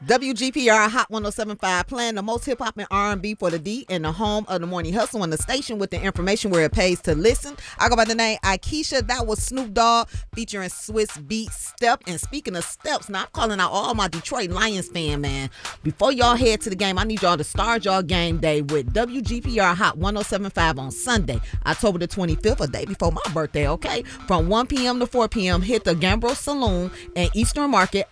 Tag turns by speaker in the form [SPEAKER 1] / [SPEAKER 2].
[SPEAKER 1] WGPR Hot 1075, playing the most hip hop and R&B for the D and the home of the morning hustle, and the station with the information where it pays to listen. I go by the name Akeisha. That was Snoop Dogg featuring Swiss Beat Step. And speaking of steps, now I'm calling out all my Detroit Lions fan, man. Before y'all head to the game, I need y'all to start y'all game day with WGPR Hot 1075 on Sunday, October the 25th, a day before my birthday, okay? From 1 p.m. to 4 p.m., hit the Gambro Saloon and Eastern Market